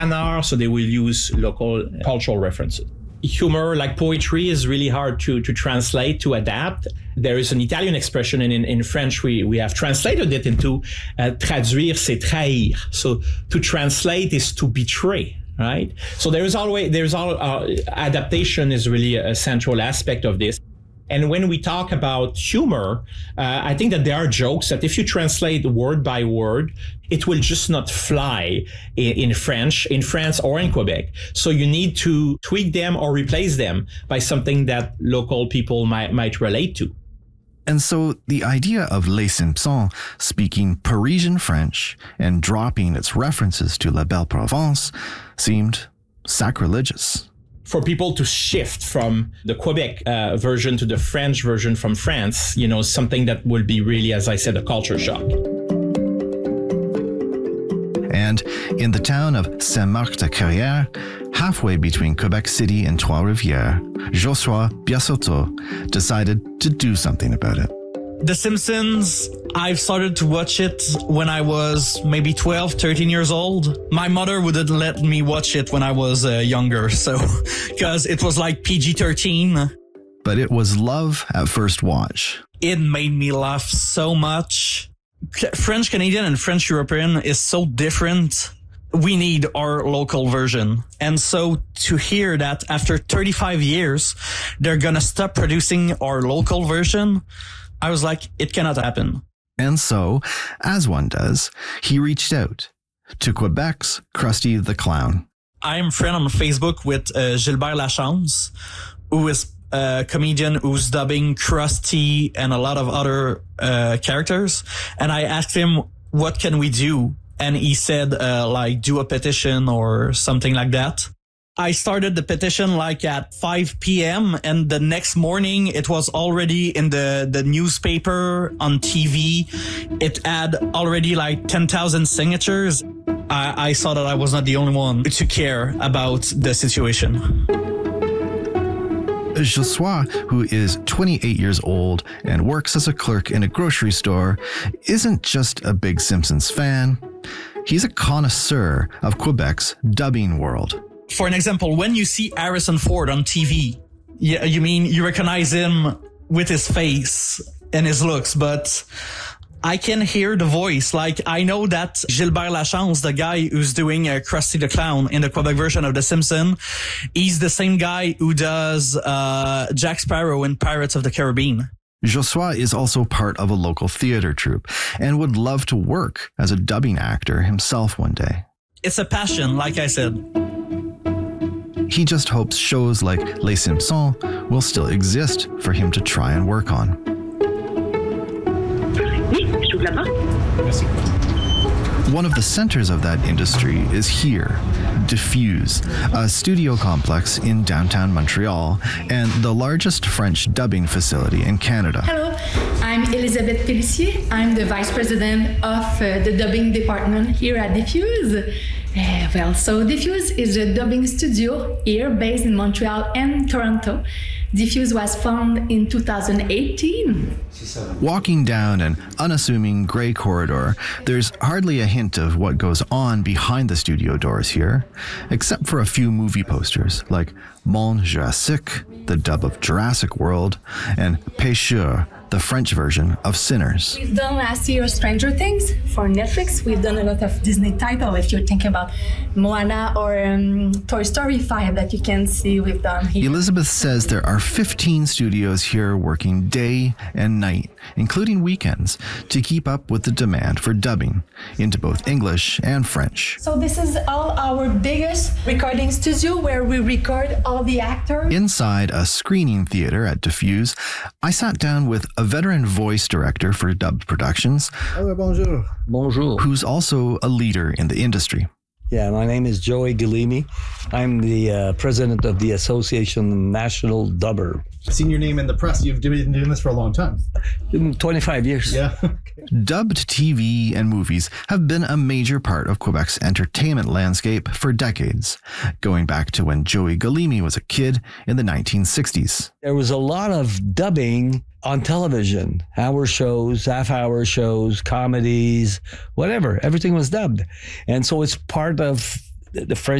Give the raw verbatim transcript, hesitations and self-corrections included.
canard, so they will use local cultural references. Humor, like poetry, is really hard to, to translate, to adapt. There is an Italian expression, and in, in French, we, we have translated it into uh, traduire, c'est trahir. So to translate is to betray, right? So there is always, there's all, uh, adaptation is really a central aspect of this. And when we talk about humor, uh, I think that there are jokes that if you translate word by word, it will just not fly in, in French, in France or in Quebec. So you need to tweak them or replace them by something that local people might, might relate to. And so the idea of Les Simpsons speaking Parisian French and dropping its references to La Belle Province seemed sacrilegious. For people to shift from the Quebec uh, version to the French version from France, you know, something that would be really, as I said, a culture shock. And in the town of Saint-Marc-de-Carrière, halfway between Quebec City and Trois-Rivières, Josua Biasotto decided to do something about it. The Simpsons, I've started to watch it when I was maybe twelve, thirteen years old. My mother wouldn't let me watch it when I was uh, younger, so, because it was like P G thirteen. But it was love at first watch. It made me laugh so much. French Canadian and French European is so different. We need our local version. And so to hear that after thirty-five years, they're gonna stop producing our local version, I was like, it cannot happen. And so, as one does, he reached out to Quebec's Krusty the Clown. I am friend on Facebook with uh, Gilbert Lachance, who is a comedian who's dubbing Krusty and a lot of other uh, characters. And I asked him, what can we do? And he said, uh, like, do a petition or something like that. I started the petition like at five p.m. and the next morning it was already in the, the newspaper, on T V. It had already like ten thousand signatures. I, I saw that I was not the only one to care about the situation. Josua, who is twenty-eight years old and works as a clerk in a grocery store, isn't just a big Simpsons fan. He's a connoisseur of Quebec's dubbing world. For an example, when you see Harrison Ford on T V, yeah, you mean you recognize him with his face and his looks, but I can hear the voice. Like, I know that Gilbert Lachance, the guy who's doing uh, Krusty the Clown in the Quebec version of The Simpsons, he's the same guy who does uh, Jack Sparrow in Pirates of the Caribbean. Josua is also part of a local theater troupe and would love to work as a dubbing actor himself one day. It's a passion, like I said. He just hopes shows like Les Simpsons will still exist for him to try and work on. One of the centers of that industry is here, Diffuse, a studio complex in downtown Montreal and the largest French dubbing facility in Canada. Hello, I'm Elisabeth Pellissier. I'm the Vice President of uh, the dubbing department here at Diffuse. Uh, well, so Diffuse is a dubbing studio here based in Montreal and Toronto. Diffuse was founded in two thousand eighteen. Walking down an unassuming gray corridor, there's hardly a hint of what goes on behind the studio doors here, except for a few movie posters like Monde Jurassique, the dub of Jurassic World, and Pêcheurs, the French version of Sinners. We've done last year Stranger Things for Netflix. We've done a lot of Disney titles. If you're thinking about Moana or um, Toy Story five that you can see we've done here. Elizabeth says there are fifteen studios here working day and night, including weekends, to keep up with the demand for dubbing into both English and French. So this is all our biggest recording studio where we record all the actors. Inside a screening theater at Diffuse, I sat down with a veteran voice director for dubbed productions. Hello, bonjour. Bonjour. Who's also a leader in the industry. Yeah, my name is Joey Galimi. I'm the uh, president of the Association National Dubber. I've seen your name in the press. You've been doing this for a long time. twenty-five years. Yeah. Dubbed T V and movies have been a major part of Quebec's entertainment landscape for decades, going back to when Joey Galimi was a kid in the nineteen sixties. There was a lot of dubbing on television, hour shows, half-hour shows, comedies, whatever. Everything was dubbed. And so it's part of the French